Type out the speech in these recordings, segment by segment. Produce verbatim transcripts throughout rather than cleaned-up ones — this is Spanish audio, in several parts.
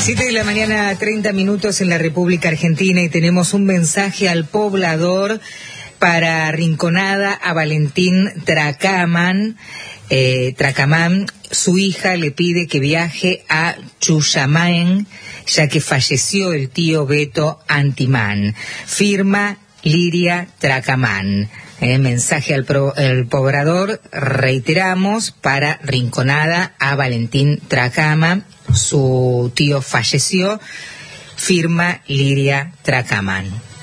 Siete de la mañana, treinta minutos en la República Argentina, y tenemos un mensaje al poblador para Rinconada, a Valentín Tracamán. Eh, Tracamán, su hija le pide que viaje a Chuyamén, ya que falleció el tío Beto Antimán. Firma Liria Tracamán. Eh, mensaje al, pro, al poblador, reiteramos, para Rinconada, a Valentín Tracamán. Su tío falleció. Firma Liria Tracamán.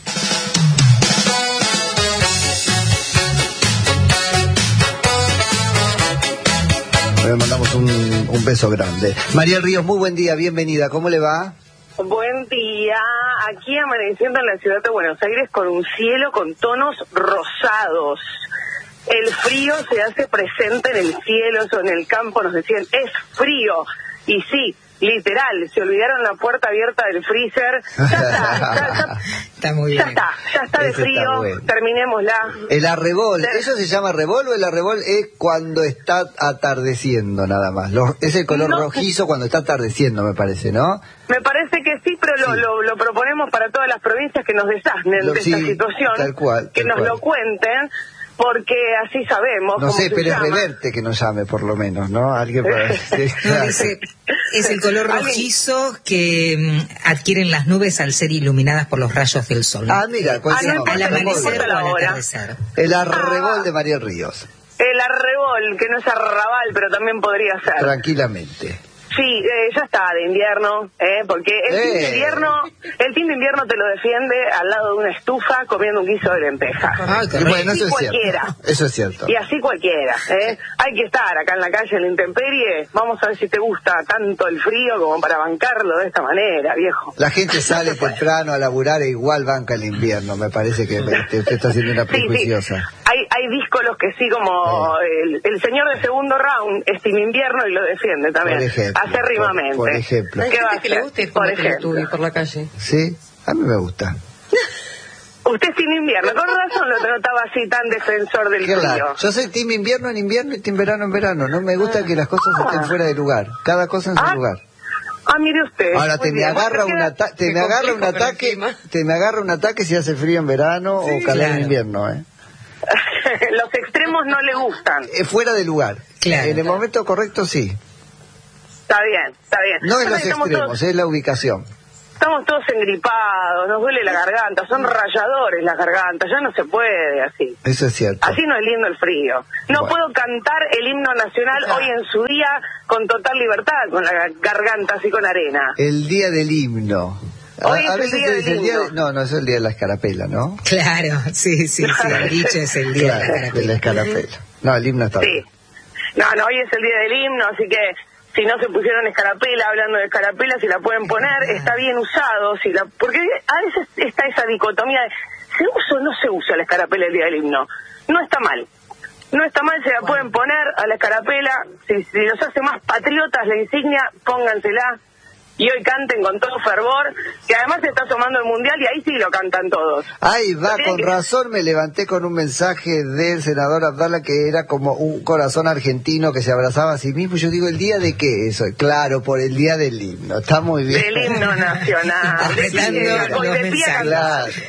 Le mandamos un, un beso grande. María Ríos, muy buen día, bienvenida. ¿Cómo le va? Buen día. Aquí amaneciendo en la ciudad de Buenos Aires con un cielo con tonos rosados. El frío se hace presente en el cielo, o en el campo nos decían, es frío. Y sí, literal, se olvidaron la puerta abierta del freezer. Ya está, ya, ya, está muy bien. Ya está, ya está de Ese frío, está bueno. Terminémosla. El arrebol, ¿eso se llama arrebol o el arrebol es cuando está atardeciendo nada más? Lo, es el color No. rojizo cuando está atardeciendo, me parece, ¿no? Me parece que sí, pero lo, Sí. lo, lo proponemos para todas las provincias que nos desasnen Lo- de sí, esta situación, tal cual, que tal nos cual. lo cuenten, porque así sabemos No cómo sé, se pero es llama. reverte que nos llame, por lo menos, ¿no? Alguien para... sí, No, claro. dice, es el color rojizo que mm, adquieren las nubes al ser iluminadas por los rayos del sol. Ah, mira, ¿cuál Ah, se no llama? Al importa, no amanecer importa o la al hora. atardecer. El arrebol Ah. de María Ríos, El arrebol, que no es arrabal, pero también podría ser. tranquilamente. Sí, eh, ya está, de invierno, eh, porque el team de Eh. invierno, el team de invierno te lo defiende al lado de una estufa comiendo un guiso de lentejas. Ay, Y correcto. bueno, eso Y es cualquiera. cierto. Eso es cierto. Y así cualquiera, ¿eh? Hay que estar acá en la calle, en la intemperie. Vamos a ver si te gusta tanto el frío como para bancarlo de esta manera, viejo. La gente sale temprano a laburar e igual banca el invierno. Me parece que usted, usted está haciendo una Sí, sí. prejuiciosa. Hay, hay díscolos que sí, como el, el señor de segundo round, es team invierno y lo defiende también. Por ejemplo, acérrimamente. por- por ejemplo. ¿Qué va a que le hacer? guste ir Por por ejemplo. por la calle. ¿Sí? A mí me gusta. Usted es team invierno, con razón lo notaba así tan defensor del frío. Claro. Yo soy team invierno en invierno y team verano en verano. No me gusta que las cosas estén fuera de lugar. Cada cosa en su Ah. lugar. Ah, mire usted. Ahora Muy te me bien. agarra Bueno, un queda- ata- te me me agarra un complico con el ataque, clima. te me agarra un ataque si hace frío en verano o calor claro. en invierno, ¿eh? Los extremos no le gustan. Eh, Fuera de lugar. Claro. En el momento correcto sí. Está bien, está bien. No en Bueno, los estamos extremos, todos, es la ubicación. estamos todos engripados, nos duele la garganta, son rayadores las gargantas, ya no se puede así. Eso es cierto. Así no es lindo el frío. No Bueno. puedo cantar el himno nacional Claro. hoy en su día con total libertad, con la garganta así con arena. El día del himno. A, Hoy es a el veces día se del dice el día himno. de... No, no, es el día de la escarapela, ¿no? Claro, sí, sí, sí, el dicho es el día de la Claro, de la escarapela. No, el himno está Sí. bien. No, no, hoy es el día del himno, así que si no se pusieron escarapela, hablando de escarapela, si la pueden poner, está bien usado, si la, porque a veces está esa dicotomía de, ¿se usa o no se usa la escarapela el día del himno? No está mal. No está mal, se la pueden poner a la escarapela, si, si los hace más patriotas la insignia, póngansela. Y hoy canten con todo fervor, que además se está asomando el mundial y ahí sí lo cantan todos. Ahí va, Tienen con que- razón me levanté con un mensaje del senador Abdala que era como un corazón argentino que se abrazaba a sí mismo. Yo digo, ¿el día de qué eso? Claro, por el día del himno. Está muy bien. Del himno nacional. De Interpretando pie, los de pie mensajes. cantando. Claro.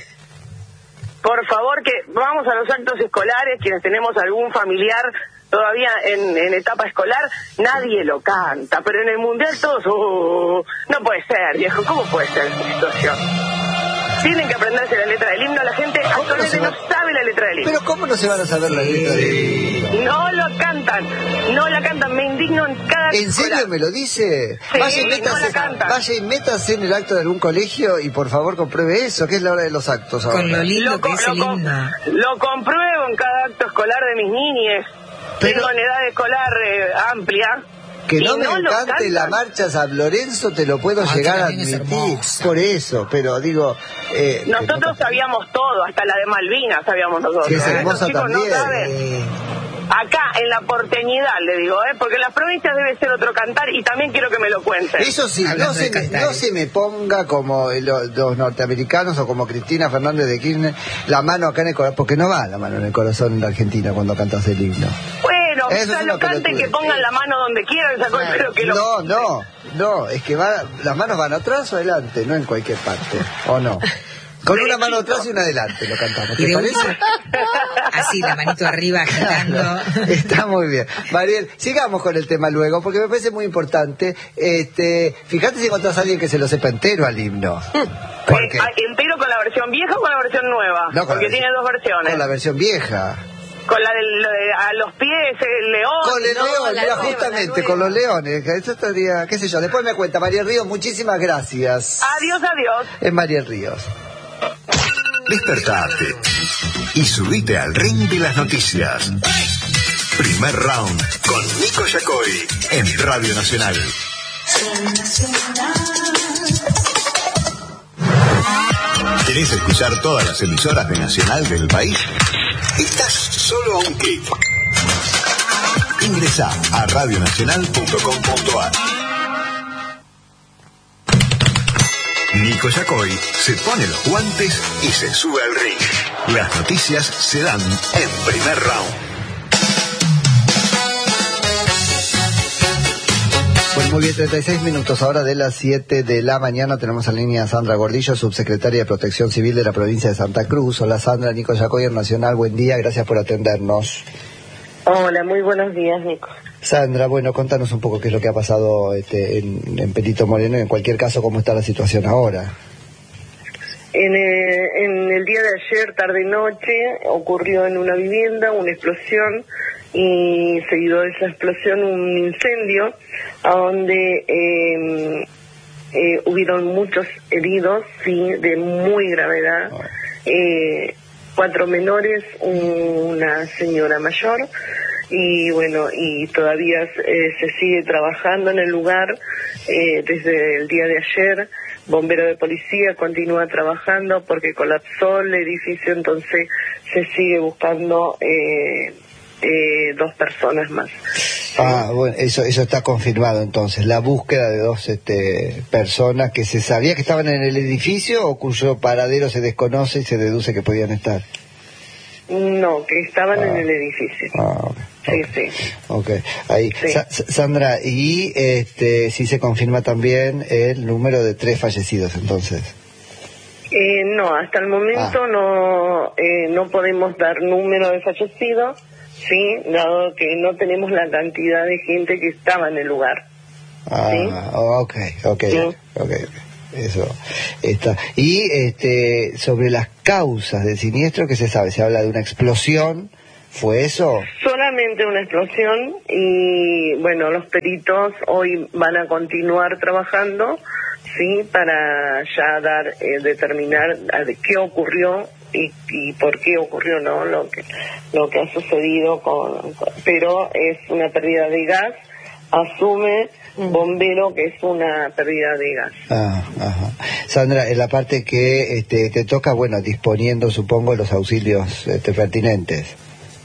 Por favor, que vamos a los actos escolares, quienes tenemos algún familiar todavía en, en etapa escolar, nadie lo canta, pero en el mundial todos, oh, no puede ser, viejo, ¿cómo puede ser esta situación? Tienen que aprenderse la letra del himno, la gente actualmente se no va- sabe la letra del himno. Pero ¿cómo no se van a saber la letra del himno? No lo cantan, no la cantan, me indigno en cada ¿En serio escolar. me lo dice? Sí, vaya, y no métase, la cantan. vaya y métase en el acto de algún colegio y por favor compruebe eso, que es la hora de los actos ahora. Con lo lindo Lo, que co- es el lo, co- himno. lo compruebo en cada acto escolar de mis niñes. Pero- Tengo en edad escolar eh, amplia. Que y no me lo encante cantan. la marcha San Lorenzo, te lo puedo Ah, llegar a también es admitir. hermosa. Por eso, pero digo... Eh, que Nosotros no- sabíamos todo, hasta la de Malvinas sabíamos nosotros. Que es ¿eh? hermosa Los chicos también. no saben. Eh, Acá, en la porteñidad, le digo, ¿eh? Porque en las provincias debe ser otro cantar y también quiero que me lo cuenten. Eso sí, no Hablando se, de me, cantares. no se me ponga como los, los norteamericanos o como Cristina Fernández de Kirchner, la mano acá en el corazón, porque no va la mano en el corazón en la Argentina cuando cantas el himno. Bueno, bueno, Eso ya es lo una cante, pelotudez. que pongan la mano donde quieran, sacó el pelo que lo... No, no, no, es que va, las manos van atrás o adelante, no en cualquier parte, ¿o no? Con una mano atrás y una adelante lo cantamos, ¿te parece? Así, la manito arriba, agitando. Está muy bien. Mariel, sigamos con el tema luego, porque me parece muy importante. Este, fíjate si encontrás a alguien que se lo sepa entero al himno. Porque... Eh, ¿entero con la versión vieja o con la versión nueva? No, porque la, tiene dos versiones. Con la versión vieja. Con la del de, a los pies, el león. Con el no, león, la mira, nueva, justamente, con los leones. Eso estaría, qué sé yo. Después me cuenta. Mariel Ríos, muchísimas gracias. Adiós, adiós. Es Mariel Ríos. Despertate y subite al ring de las noticias. Primer round con Nico Yacoy en Radio Nacional. ¿Querés escuchar todas las emisoras de Nacional del país? Estás solo a un clic. Ingresa a radionacional punto com punto a r. Nico Yacoy se pone los guantes y se sube al ring. Las noticias se dan en Primer Round. Pues muy bien, treinta y seis minutos ahora de las siete de la mañana. Tenemos en línea a Sandra Gordillo, subsecretaria de Protección Civil de la provincia de Santa Cruz. Hola Sandra, Nico Yacoy en Nacional, buen día, gracias por atendernos. Hola, muy buenos días, Nico. Sandra, bueno, contanos un poco qué es lo que ha pasado este, en, en Perito Moreno y en cualquier caso cómo está la situación ahora. En, eh, en el día de ayer, tarde-noche, ocurrió en una vivienda una explosión y seguido de esa explosión un incendio a donde eh, eh, hubieron muchos heridos, sí, de muy gravedad, eh, cuatro menores, una señora mayor. Y bueno, y todavía eh, se sigue trabajando en el lugar eh, desde el día de ayer. Bombero de policía continúa trabajando porque colapsó el edificio, entonces se sigue buscando eh, eh, dos personas más. Ah, bueno, eso eso está confirmado entonces, la búsqueda de dos este, personas que se sabía que estaban en el edificio o cuyo paradero se desconoce y se deduce que podían estar. No, que estaban ah. en el edificio. Ah, okay. Sí, okay. sí. Ok, ahí. Sí. Sa Sandra, y este, sí se confirma también el número de tres fallecidos, entonces. Eh, no, hasta el momento ah. no eh, no podemos dar número de fallecidos, sí, dado que no tenemos la cantidad de gente que estaba en el lugar. Ah, ¿sí? ok, ok, ¿Sí? ok. Eso está. Y este, sobre las causas del siniestro, ¿qué se sabe? Se habla de una explosión. ¿Fue eso? Solamente una explosión y bueno, los peritos hoy van a continuar trabajando, sí, para ya dar, eh, determinar de qué ocurrió y, y por qué ocurrió, ¿no? Lo que lo que ha sucedido con, con pero es una pérdida de gas, asume bombero que es una pérdida de gas. Ah, ajá. Sandra, en la parte que este, te toca, bueno, disponiendo, supongo, los auxilios este, pertinentes.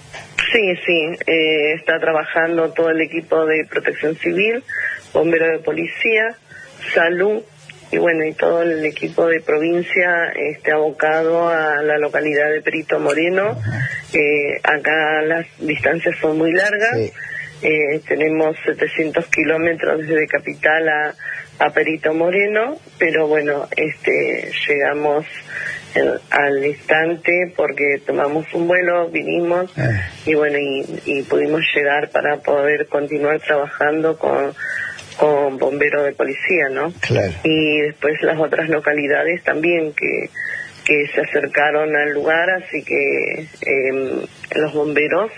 Sí, sí, eh, está trabajando todo el equipo de protección civil, bombero de policía, salud y bueno, y todo el equipo de provincia este, abocado a la localidad de Perito Moreno. Eh, acá las distancias son muy largas, sí. eh, tenemos setecientos kilómetros desde Capital a, a Perito Moreno, pero bueno, este llegamos El, al instante porque tomamos un vuelo, vinimos eh. y bueno y, y pudimos llegar para poder continuar trabajando con con bomberos de policía, ¿no? Claro. Y después las otras localidades también que que se acercaron al lugar, así que eh, los bomberos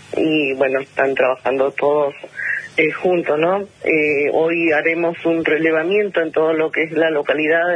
y bueno están trabajando todos Eh, juntos, ¿no? Eh, hoy haremos un relevamiento en todo lo que es la localidad,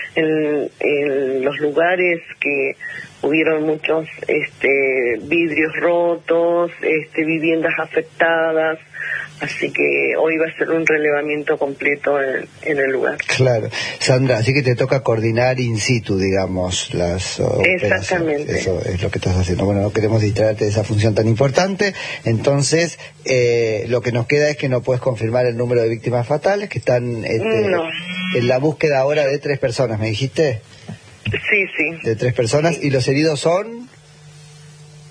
en, en los lugares que hubieron muchos este, vidrios rotos, este, viviendas afectadas, así que hoy va a ser un relevamiento completo en, en el lugar. Claro. Sandra, así que te toca coordinar in situ, digamos, las operaciones. Exactamente. Eso es lo que estás haciendo. Bueno, no queremos distraerte de esa función tan importante, entonces eh, lo que nos queda es que no puedes confirmar el número de víctimas fatales, que están este, no. en la búsqueda ahora de tres personas, ¿me dijiste? Sí, sí. De tres personas, sí. ¿Y los heridos son?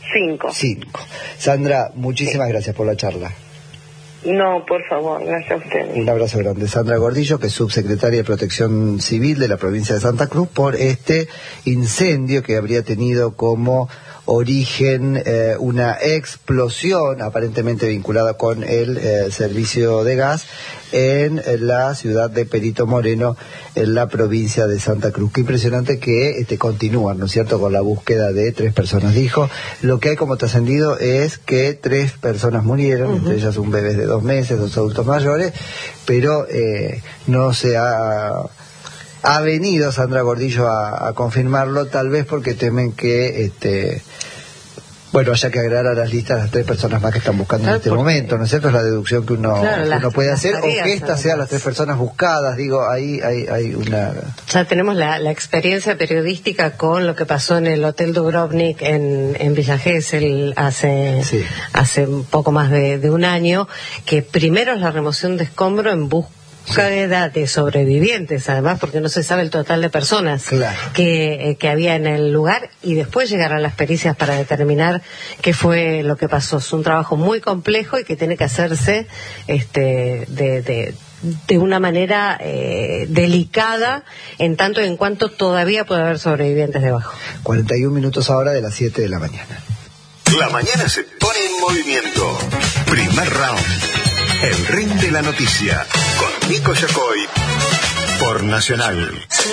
Cinco. Cinco. Sandra, muchísimas sí. gracias por la charla. No, por favor, gracias a ustedes. Un abrazo grande. Sandra Gordillo, que es subsecretaria de Protección Civil de la provincia de Santa Cruz, por este incendio que habría tenido como origen eh, una explosión aparentemente vinculada con el eh, servicio de gas en la ciudad de Perito Moreno, en la provincia de Santa Cruz. Qué impresionante que este, continúan, ¿no es cierto?, con la búsqueda de tres personas. Dijo, lo que hay como trascendido es que tres personas murieron, uh-huh. entre ellas un bebé de dos meses, dos adultos mayores, pero eh, no se ha... Ha venido Sandra Gordillo a, a confirmarlo, tal vez porque temen que, este, bueno, haya que agregar a las listas las tres personas más que están buscando claro, en este momento, ¿no es cierto? Es la deducción que uno, claro, uno las, puede hacer, o que estas sean las tres personas buscadas, digo, ahí hay, hay una... Ya tenemos la, la experiencia periodística con lo que pasó en el Hotel Dubrovnik en, en Villa Gesell hace, sí. hace un poco más de, de un año, que primero es la remoción de escombro en busca búsqueda de sobrevivientes, además, porque no se sabe el total de personas claro. que, eh, que había en el lugar, y después llegar a las pericias para determinar qué fue lo que pasó. Es un trabajo muy complejo y que tiene que hacerse este, de, de, de una manera eh, delicada, en tanto y en cuanto todavía puede haber sobrevivientes debajo. cuarenta y un minutos ahora de las siete de la mañana. La mañana se pone en movimiento. Primer round. El ring de la noticia, con Nico Yacoy, por Nacional.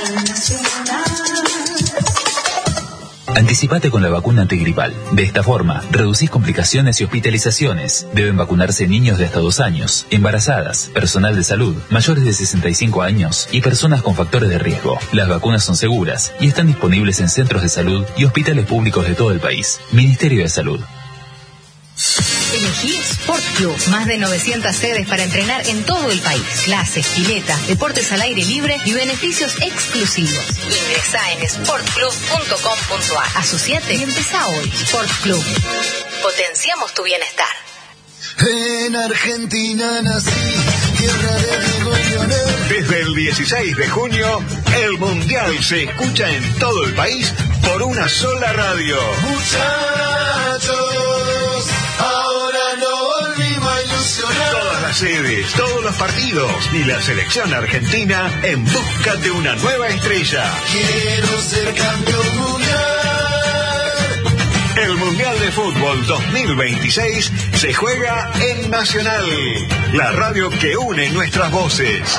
Anticipate con la vacuna antigripal. De esta forma, reducís complicaciones y hospitalizaciones. Deben vacunarse niños de hasta dos años, embarazadas, personal de salud, mayores de sesenta y cinco años y personas con factores de riesgo. Las vacunas son seguras y están disponibles en centros de salud y hospitales públicos de todo el país. Ministerio de Salud. Elegí Sport Club. Más de novecientas sedes para entrenar en todo el país. Clases, pileta, deportes al aire libre y beneficios exclusivos. Ingresá en sport club punto com punto a r. Asociate y empezá hoy. Sport Club. Potenciamos tu bienestar. En Argentina nací, tierra de Diego Leonel. Desde el dieciséis de junio, el Mundial se escucha en todo el país por una sola radio. Muchachos, ahora no volvimos a ilusionar. Todas las sedes, todos los partidos y la selección argentina en busca de una nueva estrella. Quiero ser campeón mundial. El Mundial de Fútbol dos mil veintiséis se juega en Nacional, la radio que une nuestras voces.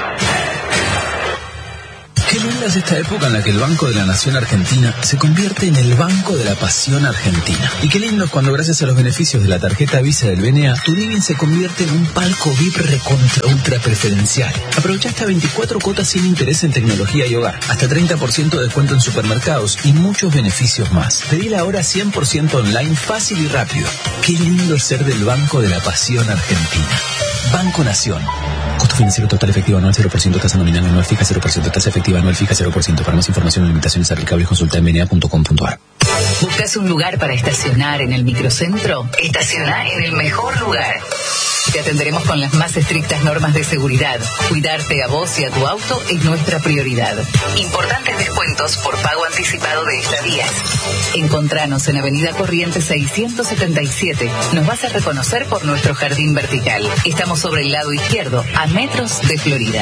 Qué linda es esta época en la que el Banco de la Nación Argentina se convierte en el Banco de la Pasión Argentina. Y qué lindo es cuando, gracias a los beneficios de la tarjeta Visa del B N A, tu living se convierte en un palco V I P recontra ultra preferencial. Aprovecha hasta veinticuatro cuotas sin interés en tecnología y hogar, hasta treinta por ciento de descuento en supermercados y muchos beneficios más. Pedila ahora cien por ciento online, fácil y rápido. Qué lindo es ser del Banco de la Pasión Argentina. Banco Nación. Costo financiero total efectivo anual cero por ciento, tasa nominal anual fija cero por ciento, tasa efectiva anual fija cero por ciento. Para más información o limitaciones aplicables, consulta en b n a punto com punto a r. ¿Buscas un lugar para estacionar en el microcentro? Estaciona en el mejor lugar. Te atenderemos con las más estrictas normas de seguridad. Cuidarte a vos y a tu auto es nuestra prioridad. Importantes descuentos por pago anticipado de estadías. Encontranos en Avenida Corrientes seiscientos setenta y siete. Nos vas a reconocer por nuestro jardín vertical. Estamos sobre el lado izquierdo, a metros de Florida.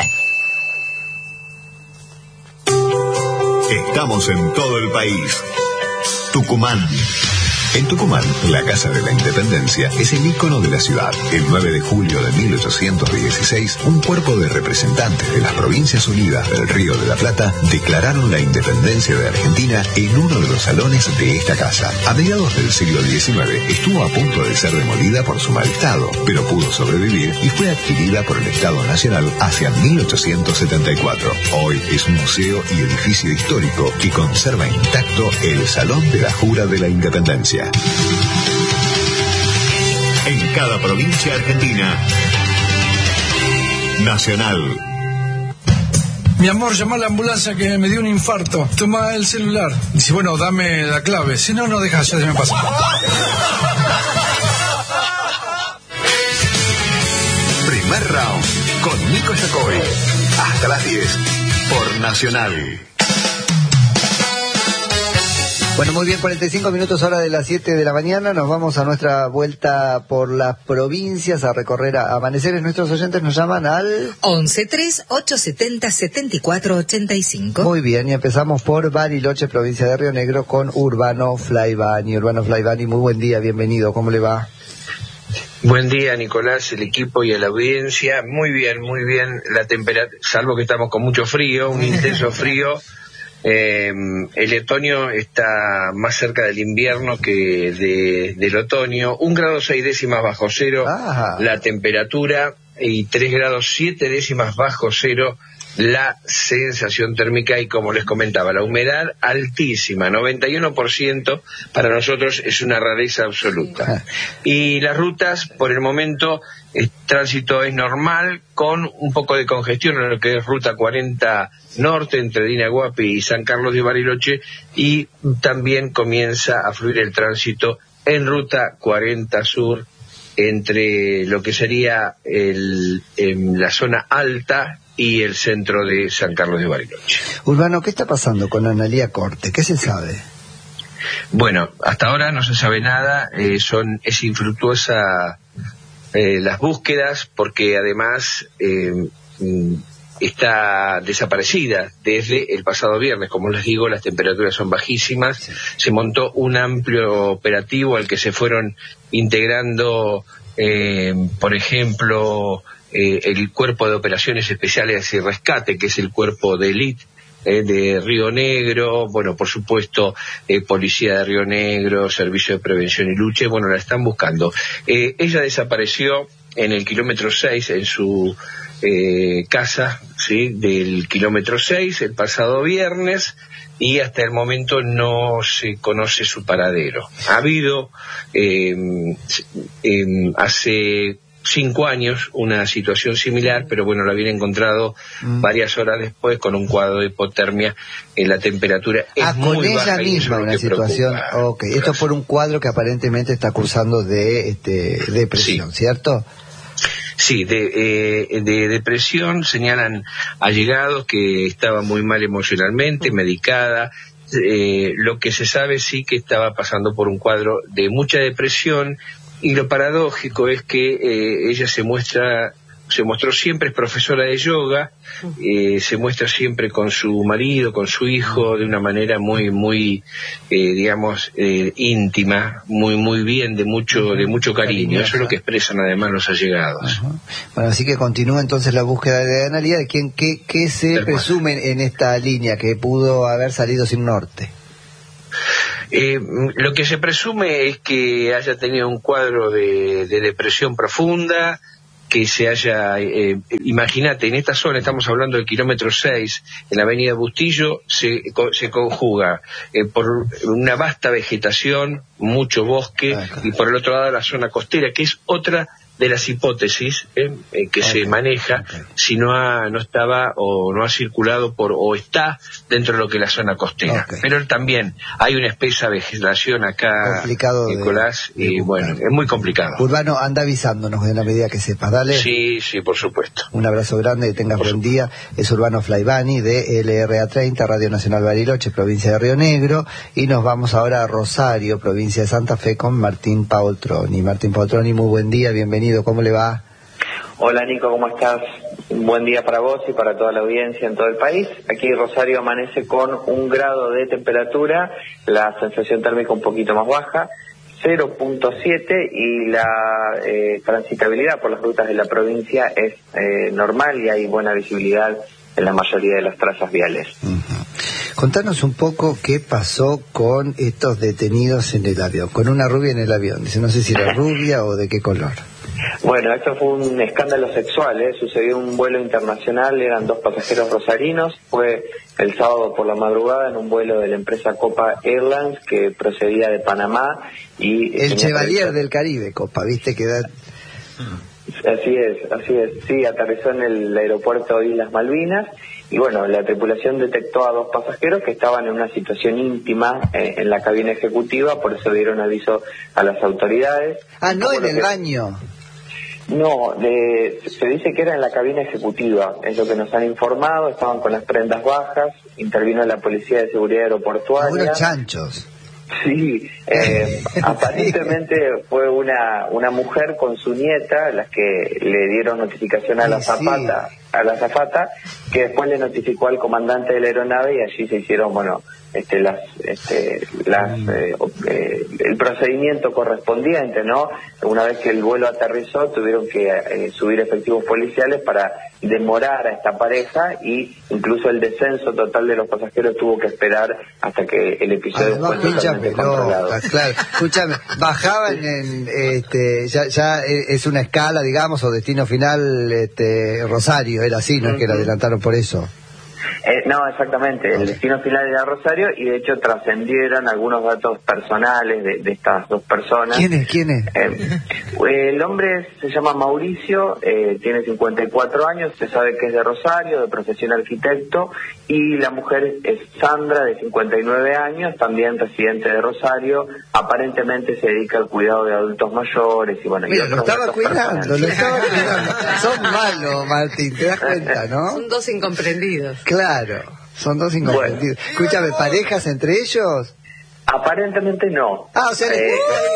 Estamos en todo el país. Tucumán. En Tucumán, la Casa de la Independencia es el ícono de la ciudad. El nueve de julio de mil ochocientos dieciséis, un cuerpo de representantes de las Provincias Unidas del Río de la Plata declararon la independencia de Argentina en uno de los salones de esta casa. A mediados del siglo diecinueve estuvo a punto de ser demolida por su mal estado, pero pudo sobrevivir y fue adquirida por el Estado Nacional hacia mil ochocientos setenta y cuatro. Hoy es un museo y edificio histórico que conserva intacto el Salón de la Jura de la Independencia. En cada provincia argentina. Nacional. Mi amor, llama a la ambulancia que me dio un infarto. Toma el celular. Dice, bueno, dame la clave. Si no, no dejas, ya se me pasa. Primer round con Nico Yacoy. Hasta las diez por Nacional. Bueno, muy bien, cuarenta y cinco minutos hora de las siete de la mañana. Nos vamos a nuestra vuelta por las provincias a recorrer a amaneceres. Nuestros oyentes nos llaman al once tres ocho setenta setenta y cuatro ochenta y cinco. Muy bien, y empezamos por Bariloche, provincia de Río Negro, con Urbano Flaivani. Urbano Flaivani, muy buen día, bienvenido. ¿Cómo le va? Buen día, Nicolás, el equipo y a la audiencia. Muy bien, muy bien. La temperatura, salvo que estamos con mucho frío, un intenso frío. Eh, el otoño está más cerca del invierno que de, del otoño. Un grado seis décimas bajo cero ah. la temperatura y tres grados siete décimas bajo cero la sensación térmica. Y como les comentaba, la humedad altísima, noventa y uno por ciento, para nosotros es una rareza absoluta. Y las rutas, por el momento, el tránsito es normal, con un poco de congestión en lo que es ruta cuarenta norte entre Dinaguapi y San Carlos de Bariloche, y también comienza a fluir el tránsito en ruta cuarenta sur entre lo que sería el, en la zona alta y el centro de San Carlos de Bariloche. Urbano, ¿qué está pasando con Analía Corte? ¿Qué se sabe? Bueno, hasta ahora no se sabe nada, eh, son es infructuosa eh, las búsquedas, porque además eh, está desaparecida desde el pasado viernes. Como les digo, las temperaturas son bajísimas. Sí. Se montó un amplio operativo al que se fueron integrando, eh, por ejemplo, eh, el Cuerpo de Operaciones Especiales y Rescate, que es el cuerpo de élite eh, de Río Negro, bueno, por supuesto, eh, Policía de Río Negro, Servicio de Prevención y Lucha, bueno, la están buscando. Eh, ella desapareció en el kilómetro seis, en su eh, casa, ¿sí?, del kilómetro seis, el pasado viernes, y hasta el momento no se conoce su paradero. Ha habido eh, eh, hace cinco años una situación similar, pero bueno, la habían encontrado mm. varias horas después con un cuadro de hipotermia. En la temperatura es ah, muy con ella baja misma una situación. Preocupa. Okay. Esto por un cuadro que aparentemente está acusando de este, depresión, sí. ¿Cierto? Sí, de, eh, de depresión. Señalan allegados que estaba muy mal emocionalmente, medicada. Eh, lo que se sabe sí que estaba pasando por un cuadro de mucha depresión. Y lo paradójico es que eh, ella se muestra, se mostró siempre, es profesora de yoga, eh, se muestra siempre con su marido, con su hijo, de una manera muy, muy, eh, digamos, eh, íntima, muy, muy bien, de mucho, de mucho cariño. Eso es lo que expresan además los allegados. Uh-huh. Bueno, así que continúa entonces la búsqueda de Analía. ¿De quién, qué, qué se Tal presume cual. en esta línea que pudo haber salido sin norte? Eh, lo que se presume es que haya tenido un cuadro de, de depresión profunda, que se haya, eh, imagínate, en esta zona, estamos hablando del kilómetro seis, en la avenida Bustillo, se, se conjuga eh, por una vasta vegetación, mucho bosque, ah, claro. y por el otro lado la zona costera, que es otra de las hipótesis eh, eh, que okay. se maneja, okay. si no ha, no estaba o no ha circulado por, o está dentro de lo que es la zona costera. Okay. Pero también hay una espesa vegetación acá, complicado Nicolás, de, y de bueno, es muy complicado. Urbano, anda avisándonos en la medida que sepas, dale. Sí, sí, por supuesto. Un abrazo grande, que tengas por buen supuesto. día. Es Urbano Flaivani de L R A treinta, Radio Nacional Bariloche, provincia de Río Negro, y nos vamos ahora a Rosario, provincia de Santa Fe, con Martín Paoltroni. Martín Paoltroni, muy buen día, bienvenido. ¿Cómo le va? Hola Nico, ¿cómo estás? Un buen día para vos y para toda la audiencia en todo el país. Aquí Rosario amanece con un grado de temperatura, la sensación térmica un poquito más baja, cero punto siete, y la eh, transitabilidad por las rutas de la provincia es eh, normal y hay buena visibilidad en la mayoría de las trazas viales. Uh-huh. Contanos un poco qué pasó con estos detenidos en el avión, con una rubia en el avión. Dice, no sé si era rubia o de qué color. Bueno, esto fue un escándalo sexual, ¿eh? Sucedió en un vuelo internacional, eran dos pasajeros rosarinos, fue el sábado por la madrugada en un vuelo de la empresa Copa Airlines que procedía de Panamá y... El Chevalier del Caribe, Copa, ¿viste? Que da... Así es, así es, sí, aterrizó en el aeropuerto de Islas Malvinas y bueno, la tripulación detectó a dos pasajeros que estaban en una situación íntima eh, en la cabina ejecutiva, por eso dieron aviso a las autoridades. Ah, no en el que... baño. No, de, se dice que era en la cabina ejecutiva, es lo que nos han informado, estaban con las prendas bajas, intervino la Policía de Seguridad Aeroportuaria. Unos chanchos. Sí, eh, aparentemente fue una una mujer con su nieta las que le dieron notificación a la azafata, a la azafata, que después le notificó al comandante de la aeronave y allí se hicieron, bueno, este las este las eh, eh, el procedimiento correspondiente, ¿no? Una vez que el vuelo aterrizó, tuvieron que eh, subir efectivos policiales para demorar a esta pareja, y incluso el descenso total de los pasajeros tuvo que esperar hasta que el episodio Además, fue totalmente controlado. No, claro, escúchame, bajaban en, este, ya, ya es una escala, digamos, o destino final, este, Rosario, era así, no es que la adelantaron por eso. Eh, no, exactamente, el destino final era Rosario, y de hecho trascendieron algunos datos personales de, de estas dos personas. ¿Quién es? ¿Quién es? Eh, el hombre se llama Mauricio, eh, tiene cincuenta y cuatro años, se sabe que es de Rosario, de profesión arquitecto, y la mujer es Sandra, de cincuenta y nueve años, también residente de Rosario, aparentemente se dedica al cuidado de adultos mayores, y bueno... Mira, y lo estaba cuidando, lo estaba cuidando. Son malos, Martín, te das cuenta, ¿no? Son dos incomprendidos. Claro, son dos incomprendidos. Bueno. Escúchame, ¿parejas entre ellos? Aparentemente no. Ah, o sea, eh,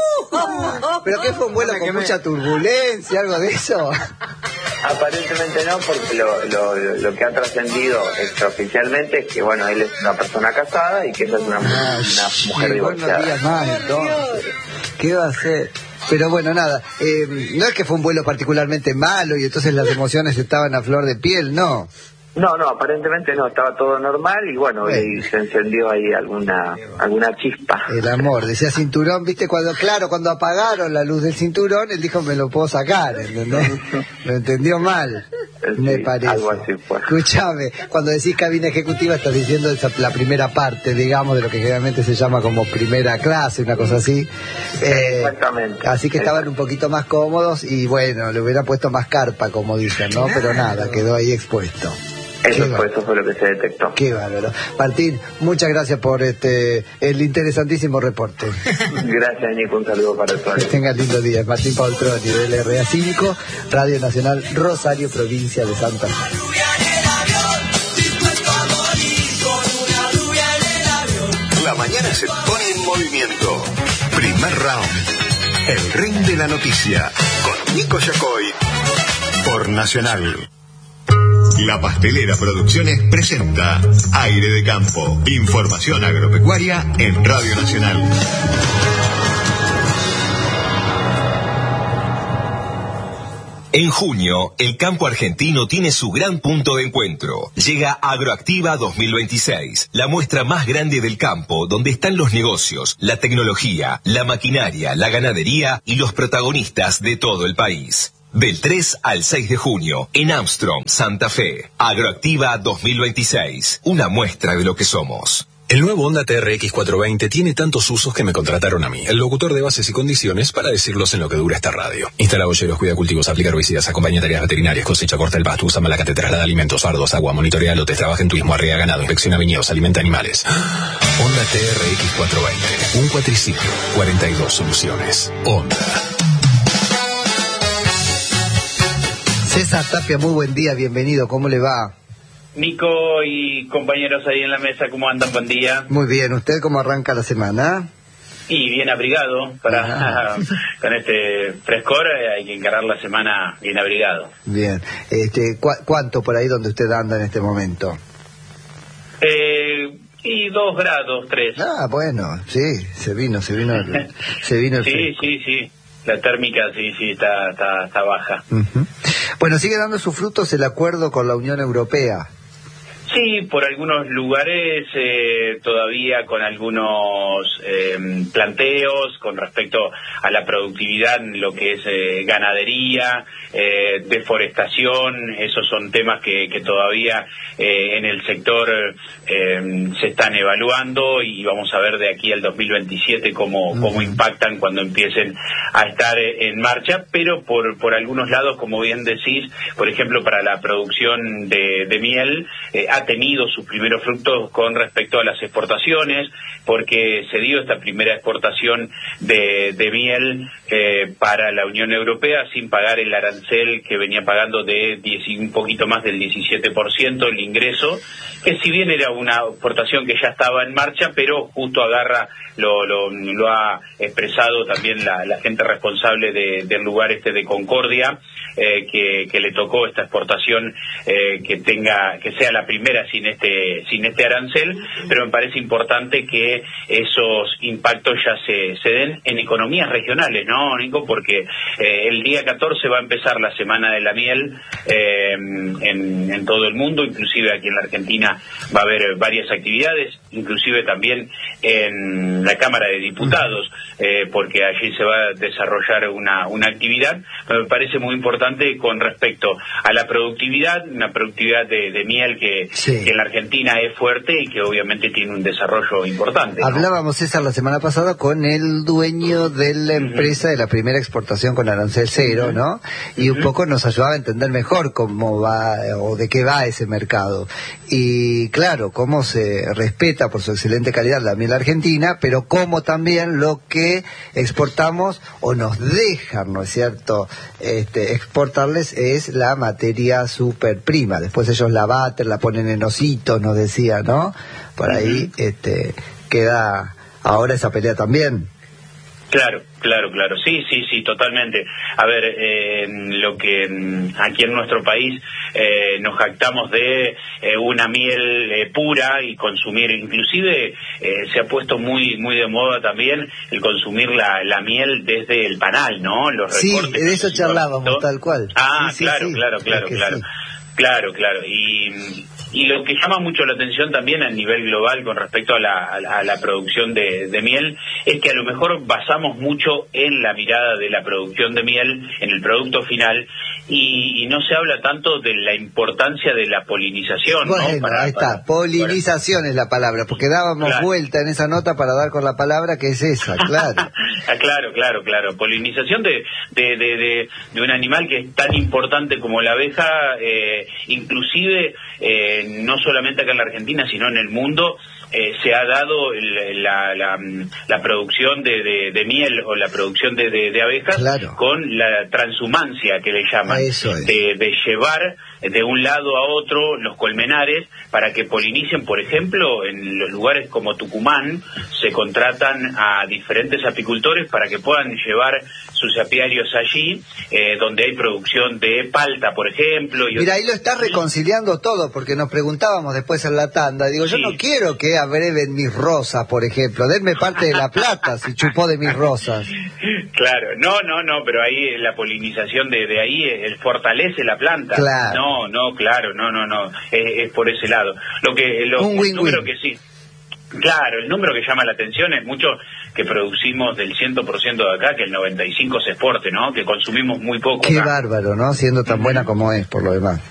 uh, ¿pero qué fue un vuelo con mucha turbulencia, algo de eso? Aparentemente no, porque lo, lo, lo que ha trascendido extraoficialmente es que, bueno, él es una persona casada y que ella es una, una mujer divorciada. Más, entonces. ¿Qué va a hacer? Pero bueno, nada, eh, no es que fue un vuelo particularmente malo y entonces las emociones estaban a flor de piel, no. No, no, aparentemente no, estaba todo normal y bueno, bueno. Y se encendió ahí alguna alguna chispa. El amor, decía cinturón, viste, cuando, claro, cuando apagaron la luz del cinturón, él dijo, me lo puedo sacar, ¿entendés? Lo entendió mal, sí, me parece. Algo así fue. Escúchame, cuando decís cabina ejecutiva estás diciendo esa, la primera parte, digamos, de lo que generalmente se llama como primera clase, una cosa así. Eh, Exactamente. Así que estaban un poquito más cómodos y bueno, le hubieran puesto más carpa, como dicen, ¿no? Pero nada, quedó ahí expuesto. Eso fue, eso fue lo que se detectó. Qué bárbaro. Martín, muchas gracias por este el interesantísimo reporte. Gracias, Nico, un saludo para todos. Que tengan lindo día. Martín Paultroni, del R A cinco, Radio Nacional Rosario, provincia de Santa Fe. La mañana se pone en movimiento. Primer round. El ring de la noticia. Con Nico Yacoy. Por Nacional. La Pastelera Producciones presenta Aire de Campo. Información agropecuaria en Radio Nacional. En junio, el campo argentino tiene su gran punto de encuentro. Llega Agroactiva dos mil veintiséis, la muestra más grande del campo, donde están los negocios, la tecnología, la maquinaria, la ganadería y los protagonistas de todo el país. Del tres al seis de junio, en Armstrong, Santa Fe. Agroactiva dos mil veintiséis, una muestra de lo que somos. El nuevo Honda T R X cuatrocientos veinte tiene tantos usos que me contrataron a mí, el locutor de bases y condiciones, para decirlos en lo que dura esta radio. Instala bolleros, cuida cultivos, aplica herbicidas, acompaña tareas veterinarias, cosecha, corta el pasto, usa malacate, traslada alimentos, fardos, agua, monitorea lotes, trabaja en turismo, arrea ganado, inspecciona viñedos, alimenta animales. Honda T R X cuatrocientos veinte, un cuatriciclo, cuarenta y dos soluciones. Honda. César Tapia, muy buen día, bienvenido, ¿cómo le va? Nico y compañeros ahí en la mesa, ¿cómo andan? Buen día. Muy bien, ¿usted cómo arranca la semana? Y bien abrigado, para con este frescor eh, hay que encarar la semana bien abrigado. Bien, este, ¿cu ¿cuánto por ahí donde usted anda en este momento? Eh, y dos grados, tres. Ah, bueno, sí, se vino, se vino, el, se vino el Sí, fresco. sí, sí. La térmica sí, sí, está, está, está baja. Uh-huh. Bueno, sigue dando sus frutos el acuerdo con la Unión Europea. Sí, por algunos lugares eh, todavía con algunos eh, planteos con respecto a la productividad en lo que es eh, ganadería, eh, deforestación, esos son temas que, que todavía eh, en el sector eh, se están evaluando y vamos a ver de aquí al dos mil veintisiete cómo, uh-huh. cómo impactan cuando empiecen a estar en marcha, pero por, por algunos lados, como bien decís, por ejemplo, para la producción de, de miel, eh, ha tenido sus primeros frutos con respecto a las exportaciones, porque se dio esta primera exportación de, de miel eh, para la Unión Europea sin pagar el arancel arancel que venía pagando de diez, un poquito más del diecisiete por ciento el ingreso, que si bien era una exportación que ya estaba en marcha, pero justo agarra, lo, lo, lo ha expresado también la, la gente responsable de, del lugar este de Concordia, eh, que, que le tocó esta exportación eh, que tenga, que sea la primera sin este, sin este arancel, pero me parece importante que esos impactos ya se, se den en economías regionales, ¿no, Nico? Porque eh, el día catorce va a empezar la Semana de la Miel eh, en, en todo el mundo, inclusive aquí en la Argentina va a haber varias actividades, inclusive también en la Cámara de Diputados, eh, porque allí se va a desarrollar una, una actividad. Me parece muy importante con respecto a la productividad, una productividad de, de miel que, sí. que en la Argentina es fuerte y que obviamente tiene un desarrollo importante, ¿no? Hablábamos, César, la semana pasada con el dueño de la empresa uh-huh. de la primera exportación con arancel cero, uh-huh. ¿no? Y uh-huh. un poco nos ayudaba a entender mejor cómo va o de qué va ese mercado. Y claro, cómo se respeta por su excelente calidad la miel argentina, pero cómo también lo que exportamos o nos dejan, ¿no es cierto?, este, exportarles es la materia super prima. Después ellos la baten, la ponen en ositos, nos decía, ¿no? Por ahí uh-huh. este, queda ahora esa pelea también. Claro, claro, claro, sí, sí, sí, totalmente. A ver, eh, lo que aquí en nuestro país eh, nos jactamos de eh, una miel eh, pura y consumir, inclusive eh, se ha puesto muy muy de moda también el consumir la, la miel desde el panal, ¿no? Los sí, recortes, de eso charlábamos, tal cual. Ah, sí, sí, claro, sí, claro, claro, claro, sí. claro, claro, y... Y lo que llama mucho la atención también a nivel global con respecto a la, a la, a la producción de, de miel es que a lo mejor basamos mucho en la mirada de la producción de miel, en el producto final, y, y no se habla tanto de la importancia de la polinización. Bueno, ¿no? Para, ahí está, para, polinización para... es la palabra, porque dábamos claro. vuelta en esa nota para dar con la palabra que es esa, claro. ah, claro, claro, claro, polinización de, de, de, de, de un animal que es tan importante como la abeja, eh, inclusive... Eh, no solamente acá en la Argentina, sino en el mundo, eh, se ha dado el, la, la, la producción de, de, de miel o la producción de, de, de abejas claro. con la transhumancia que le llaman, Eso es. de, de llevar de un lado a otro los colmenares para que polinicen. Por ejemplo, en los lugares como Tucumán se contratan a diferentes apicultores para que puedan llevar sus apiarios allí, eh, donde hay producción de palta, por ejemplo. Y Mira, ahí lo estás reconciliando todo, porque nos preguntábamos después en la tanda, digo, yo sí. no quiero que abreven mis rosas, por ejemplo, denme parte de la plata si chupó de mis rosas. Claro, no, no, no, pero ahí la polinización de, de ahí el fortalece la planta. Claro. No, no, claro, no, no, no, es, es por ese lado. Lo que, lo, Un win-win. número que sí. Claro, el número que llama la atención es mucho que producimos del cien por ciento de acá, que el noventa y cinco por ciento se exporte, ¿no? Que consumimos muy poco. Qué acá. bárbaro, ¿no? Siendo tan buena como es, por lo demás.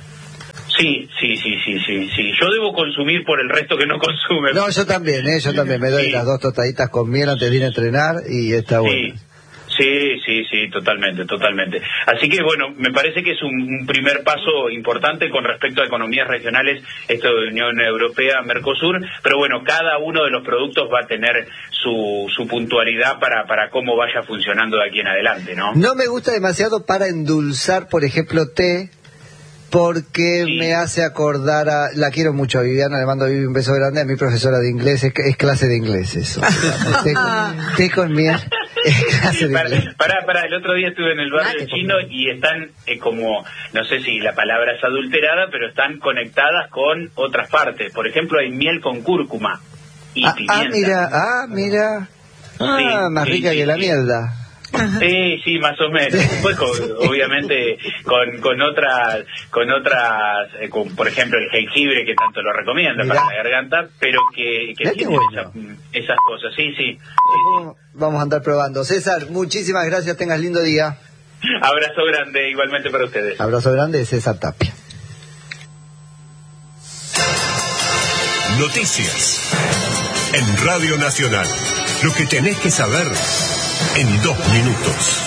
Sí, sí, sí, sí, sí, sí. Yo debo consumir por el resto que no consume. No, yo también, ¿eh? Yo también me doy sí. las dos tostaditas con miel antes de ir a entrenar y está bueno. Sí. Sí, sí, sí, totalmente, totalmente. Así que, bueno, me parece que es un, un primer paso importante con respecto a economías regionales, esto de Unión Europea, Mercosur, pero bueno, cada uno de los productos va a tener su, su puntualidad para, para cómo vaya funcionando de aquí en adelante, ¿no? No me gusta demasiado para endulzar, por ejemplo, té, porque sí. me hace acordar a... La quiero mucho a Viviana, le mando a Vivi un beso grande, a mi profesora de inglés, es, es clase de inglés eso. té, té con miel... para, para, para, el otro día estuve en el barrio chino y están eh, como, no sé si la palabra es adulterada, pero están conectadas con otras partes. Por ejemplo, hay miel con cúrcuma y ah, pimienta. Ah, mira, ah, mira. Ah, sí, más sí, rica sí, que la sí. mierda. Sí, sí, más o menos. Después, con, obviamente, con, con otras, con otras, eh, con, por ejemplo, el jengibre que tanto lo recomienda Mirá. para la garganta, pero que, que tiene bueno. esa, esas cosas. Sí, sí. sí, sí. Vamos a andar probando. César, muchísimas gracias, tengas lindo día. Abrazo grande, igualmente para ustedes. Abrazo grande, César Tapia. Noticias en Radio Nacional. Lo que tenés que saber en dos minutos.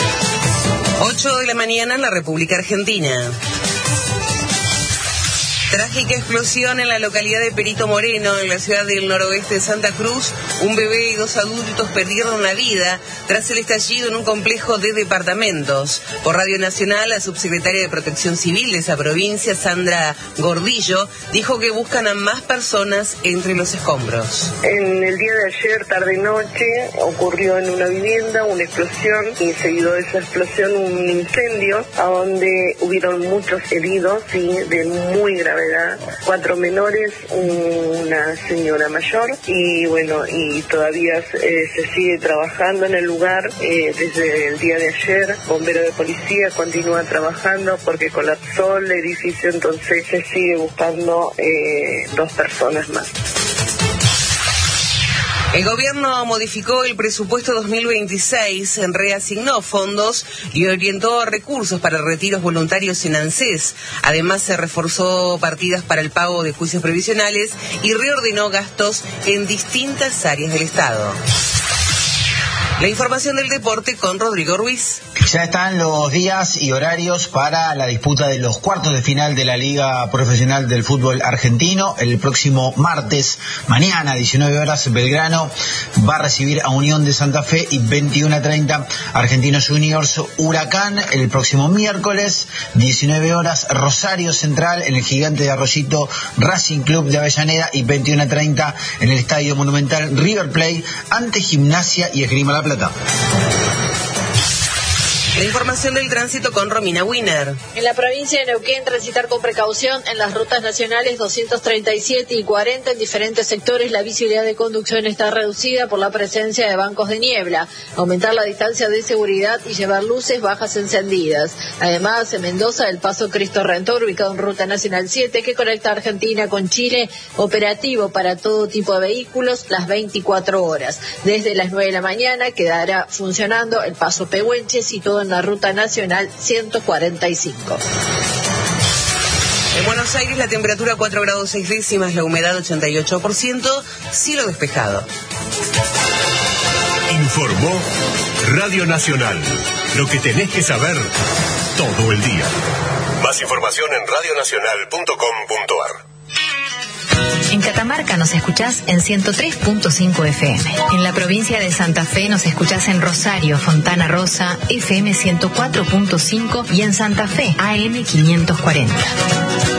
ocho de la mañana en la República Argentina. Trágica explosión en la localidad de Perito Moreno, en la ciudad del noroeste de Santa Cruz. Un bebé y dos adultos perdieron la vida tras el estallido en un complejo de departamentos. Por Radio Nacional, la subsecretaria de Protección Civil de esa provincia, Sandra Gordillo, dijo que buscan a más personas entre los escombros. En el día de ayer, tarde-noche, ocurrió en una vivienda una explosión y seguido de esa explosión un incendio a donde hubieron muchos heridos, sí, de muy gravedad. Cuatro menores, una señora mayor y bueno, y todavía eh, se sigue trabajando en el lugar eh, desde el día de ayer. Bombero de policía continúa trabajando porque colapsó el edificio, entonces se sigue buscando eh, dos personas más. El gobierno modificó el presupuesto dos mil veintiséis, reasignó fondos y orientó recursos para retiros voluntarios en ANSES. Además, se reforzó partidas para el pago de juicios previsionales y reordenó gastos en distintas áreas del Estado. La información del deporte con Rodrigo Ruiz. Ya están los días y horarios para la disputa de los cuartos de final de la Liga Profesional del Fútbol Argentino. El próximo martes, mañana, diecinueve horas, Belgrano va a recibir a Unión de Santa Fe y veintiuno treinta Argentinos Juniors Huracán. El próximo miércoles, diecinueve horas, Rosario Central en el Gigante de Arroyito Racing Club de Avellaneda y veintiuno treinta en el Estadio Monumental River Plate ante Gimnasia y Esgrima La Plata. La información del tránsito con Romina Wiener. En la provincia de Neuquén, transitar con precaución en las rutas nacionales doscientos treinta y siete y cuarenta en diferentes sectores. La visibilidad de conducción está reducida por la presencia de bancos de niebla. Aumentar la distancia de seguridad y llevar luces bajas encendidas. Además, en Mendoza, el paso Cristo Redentor, ubicado en Ruta Nacional siete, que conecta Argentina con Chile, operativo para todo tipo de vehículos las veinticuatro horas. Desde las nueve de la mañana quedará funcionando el paso Pehuenches y todo en la Ruta Nacional ciento cuarenta y cinco. En Buenos Aires la temperatura cuatro grados seis décimas, la humedad ochenta y ocho por ciento, cielo despejado. Informó Radio Nacional. Lo que tenés que saber todo el día. Más información en radio nacional punto com punto a r. En Catamarca nos escuchás en ciento tres punto cinco F M. En la provincia de Santa Fe nos escuchás en Rosario, Fontana Rosa, F M ciento cuatro punto cinco y en Santa Fe, A M quinientos cuarenta.